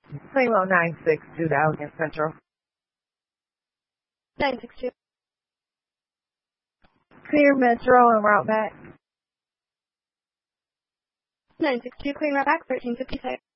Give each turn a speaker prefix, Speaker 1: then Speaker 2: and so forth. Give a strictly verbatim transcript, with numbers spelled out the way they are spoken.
Speaker 1: Primo nine six two to Allegan Central.
Speaker 2: nine six two.
Speaker 1: Clear Metro and route back.
Speaker 2: nine six two, clearing route back, thirteen fifty-six.